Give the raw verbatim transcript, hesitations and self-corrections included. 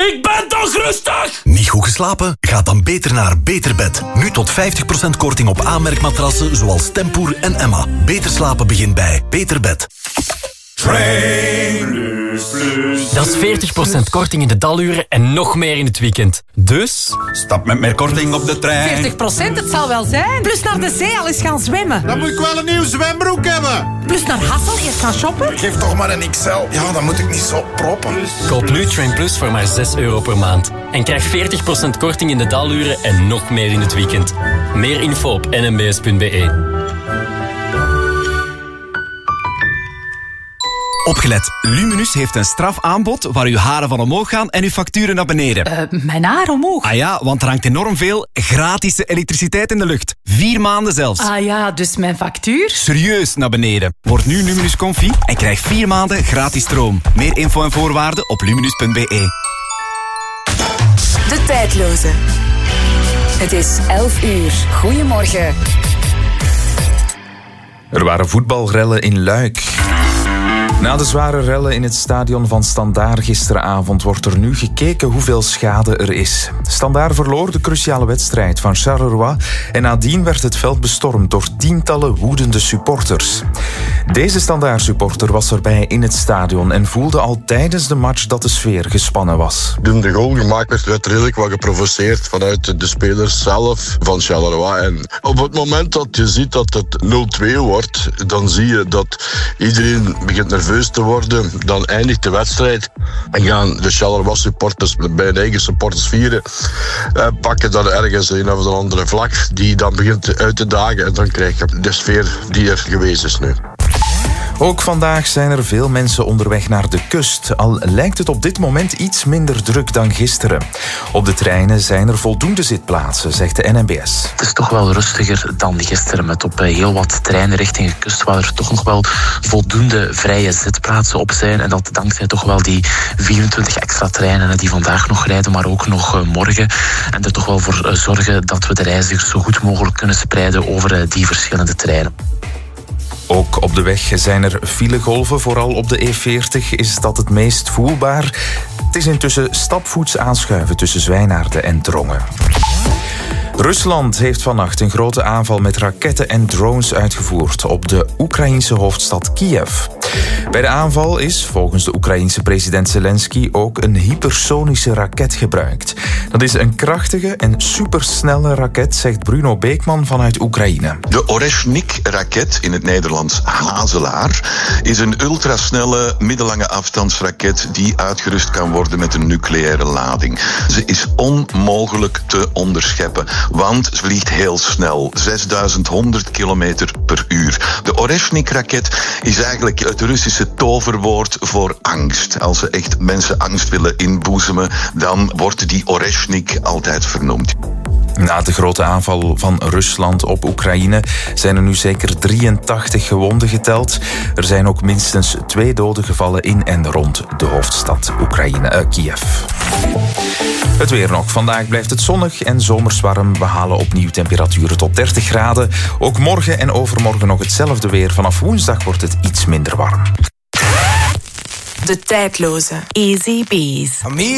Ik ben toch rustig? Niet goed geslapen? Ga dan beter naar Beterbed. Nu tot vijftig procent korting op aanmerkmatrassen zoals Tempoer en Emma. Beter slapen begint bij Beterbed. Train Plus Plus. Dat is veertig procent korting in de daluren en nog meer in het weekend. Dus... Stap met meer korting op de trein. veertig procent, het zal wel zijn. Plus naar de zee al eens gaan zwemmen. Dan moet ik wel een nieuw zwembroek hebben. Plus naar Hassel eerst gaan shoppen. Geef toch maar een X L. Ja, dan moet ik niet zo proppen. Koop nu Train Plus voor maar zes euro per maand. En krijg veertig procent korting in de daluren en nog meer in het weekend. Meer info op n m b s punt b e. Opgelet, Luminus heeft een strafaanbod waar uw haren van omhoog gaan en uw facturen naar beneden. Uh, mijn haar omhoog? Ah ja, want er hangt enorm veel gratis elektriciteit in de lucht. Vier maanden zelfs. Ah ja, dus mijn factuur? Serieus naar beneden. Word nu Luminus Comfy en krijg vier maanden gratis stroom. Meer info en voorwaarden op luminus punt b e. De tijdloze. Het is elf uur. Goedemorgen. Er waren voetbalrellen in Luik. Na de zware rellen in het stadion van Standaard gisteravond wordt er nu gekeken hoeveel schade er is. Standaard verloor de cruciale wedstrijd van Charleroi en nadien werd het veld bestormd door tientallen woedende supporters. Deze Standaard-supporter was erbij in het stadion en voelde al tijdens de match dat de sfeer gespannen was. Toen de goal gemaakt werd, werd redelijk wat geprovoceerd vanuit de spelers zelf van Charleroi. En op het moment dat je ziet dat het nul twee wordt, dan zie je dat iedereen begint nerveus te worden. Dan eindigt de wedstrijd en gaan de Charleroi supporters bij hun eigen supporters vieren. Uh, pakken dan ergens een of andere vlag die dan begint uit te dagen en dan krijg je de sfeer die er geweest is nu. Ook vandaag zijn er veel mensen onderweg naar de kust, al lijkt het op dit moment iets minder druk dan gisteren. Op de treinen zijn er voldoende zitplaatsen, zegt de N M B S. Het is toch wel rustiger dan gisteren, met op heel wat treinen richting de kust waar er toch nog wel voldoende vrije zitplaatsen op zijn. En dat dankzij toch wel die vierentwintig extra treinen die vandaag nog rijden, maar ook nog morgen. En er toch wel voor zorgen dat we de reizigers zo goed mogelijk kunnen spreiden over die verschillende treinen. Ook op de weg zijn er filegolven, vooral op de E veertig is dat het meest voelbaar. Het is intussen stapvoets aanschuiven tussen Zwijnaarden en Drongen. Rusland heeft vannacht een grote aanval met raketten en drones uitgevoerd op de Oekraïense hoofdstad Kiev. Bij de aanval is, volgens de Oekraïense president Zelensky, ook een hypersonische raket gebruikt. Dat is een krachtige en supersnelle raket, zegt Bruno Beekman vanuit Oekraïne. De Oreshnik-raket, in het Nederlands Hazelaar, is een ultrasnelle middellange afstandsraket die uitgerust kan worden met een nucleaire lading. Ze is onmogelijk te onderscheppen, want ze vliegt heel snel, zesduizend honderd kilometer per uur. De Oreshnik-raket is eigenlijk het Russische toverwoord voor angst. Als ze echt mensen angst willen inboezemen, dan wordt die Oreshnik altijd vernoemd. Na de grote aanval van Rusland op Oekraïne zijn er nu zeker drieëntachtig gewonden geteld. Er zijn ook minstens twee doden gevallen in en rond de hoofdstad Oekraïne, uh, Kiev. Het weer nog. Vandaag blijft het zonnig en zomers warm. We halen opnieuw temperaturen tot dertig graden. Ook morgen en overmorgen nog hetzelfde weer. Vanaf woensdag wordt het iets minder warm. De tijdloze Easy Bees.